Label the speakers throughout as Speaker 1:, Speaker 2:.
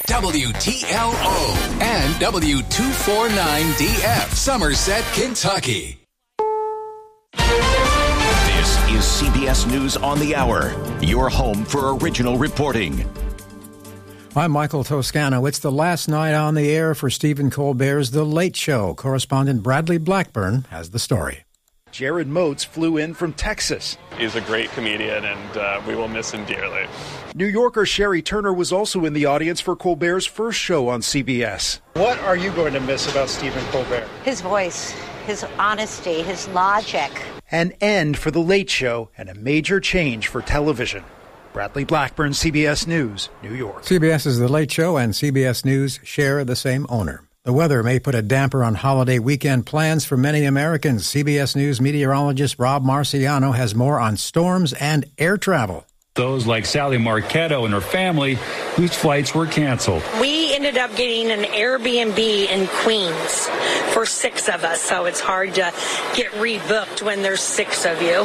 Speaker 1: WTLO and W249DF, Somerset, Kentucky.
Speaker 2: This is CBS News on the Hour, your home for original reporting.
Speaker 3: I'm Michael Toscano. It's the last night on the air for Stephen Colbert's The Late Show. Correspondent Bradley Blackburn has the story.
Speaker 4: Jared Moats flew in from Texas.
Speaker 5: He's a great comedian, and we will miss him dearly.
Speaker 4: New Yorker Sherry Turner was also in the audience for Colbert's first show on CBS. What are you going to miss about Stephen Colbert?
Speaker 6: His voice, his honesty, his logic.
Speaker 4: An end for The Late Show and a major change for television. Bradley Blackburn, CBS News, New York.
Speaker 3: CBS's The Late Show and CBS News share the same owner. The weather may put a damper on holiday weekend plans for many Americans. CBS News meteorologist Rob Marciano has more on storms and air travel.
Speaker 7: Those like Sally Marchetto and her family, whose flights were canceled.
Speaker 8: We ended up getting an Airbnb in Queens for 6 of us, so it's hard to get rebooked when there's 6 of you.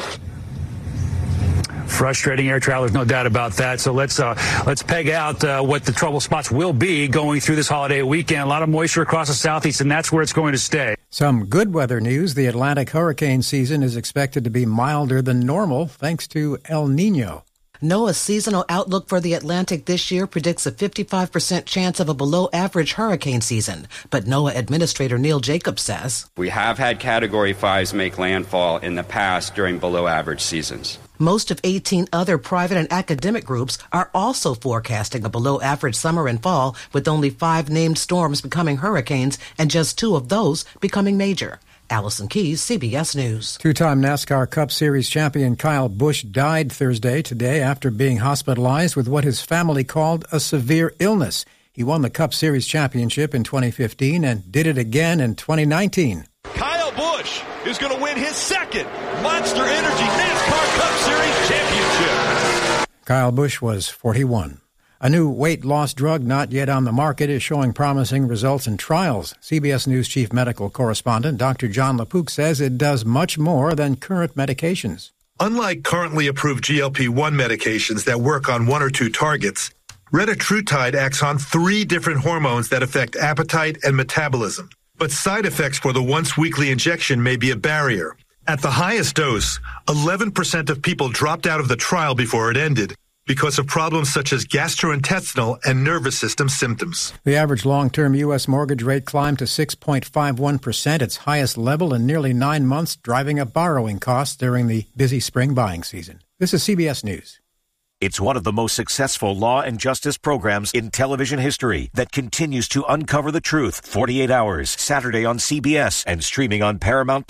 Speaker 7: Frustrating air travelers, no doubt about that. So let's peg out what the trouble spots will be going through this holiday weekend. A lot of moisture across the southeast, and that's where it's going to stay.
Speaker 3: Some good weather news. The Atlantic hurricane season is expected to be milder than normal thanks to El Nino.
Speaker 9: NOAA's seasonal outlook for the Atlantic this year predicts a 55% chance of a below-average hurricane season. But NOAA Administrator Neil Jacobs says,
Speaker 10: we have had Category 5s make landfall in the past during below-average seasons.
Speaker 9: Most of 18 other private and academic groups are also forecasting a below-average summer and fall, with only 5 named storms becoming hurricanes and just 2 of those becoming major. Allison Keyes, CBS News.
Speaker 3: Two-time NASCAR Cup Series champion Kyle Busch died Thursday today after being hospitalized with what his family called a severe illness. He won the Cup Series championship in 2015 and did it again in 2019.
Speaker 11: Kyle Busch is going to win his second Monster Energy NASCAR Cup Series championship.
Speaker 3: Kyle Busch was 41. A new weight loss drug not yet on the market is showing promising results in trials. CBS News chief medical correspondent Dr. John LaPook says it does much more than current medications.
Speaker 12: Unlike currently approved GLP-1 medications that work on 1 or 2 targets, retatrutide acts on 3 different hormones that affect appetite and metabolism. But side effects for the once-weekly injection may be a barrier. At the highest dose, 11% of people dropped out of the trial before it ended, because of problems such as gastrointestinal and nervous system symptoms.
Speaker 3: The average long-term U.S. mortgage rate climbed to 6.51%, its highest level in nearly 9 months, driving up borrowing costs during the busy spring buying season. This is CBS News.
Speaker 2: It's one of the most successful law and justice programs in television history that continues to uncover the truth. 48 Hours, Saturday on CBS and streaming on Paramount+.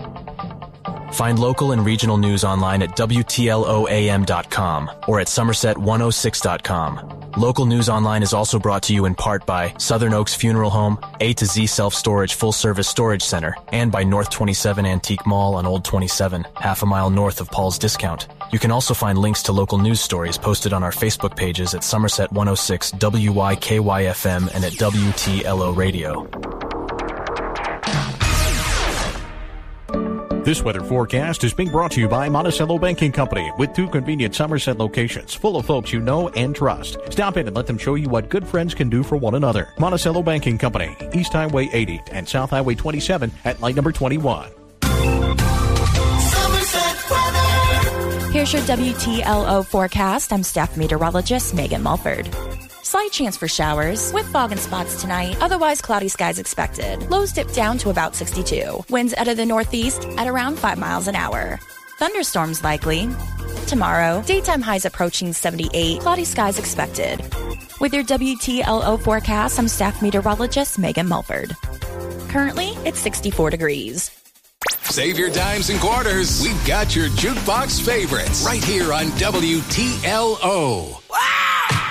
Speaker 13: Find local and regional news online at WTLOAM.com or at Somerset106.com. Local News Online is also brought to you in part by Southern Oaks Funeral Home, A to Z Self-Storage Full-Service Storage Center, and by North 27 Antique Mall on Old 27, half a mile north of Paul's Discount. You can also find links to local news stories posted on our Facebook pages at Somerset 106 WYKY-FM and at WTLO Radio.
Speaker 14: This weather forecast is being brought to you by Monticello Banking Company, with 2 convenient Somerset locations full of folks you know and trust. Stop in and let them show you what good friends can do for one another. Monticello Banking Company, East Highway 80 and South Highway 27 at light number 21.
Speaker 15: Here's your WTLO forecast. I'm staff meteorologist Megan Mulford. Slight chance for showers with fog and spots tonight. Otherwise, cloudy skies expected. Lows dip down to about 62. Winds out of the northeast at around 5 miles an hour. Thunderstorms likely. Tomorrow, daytime highs approaching 78. Cloudy skies expected. With your WTLO forecast, I'm staff meteorologist Megan Mulford. Currently, it's 64 degrees.
Speaker 1: Save your dimes and quarters. We've got your jukebox favorites right here on WTLO.
Speaker 15: Wow!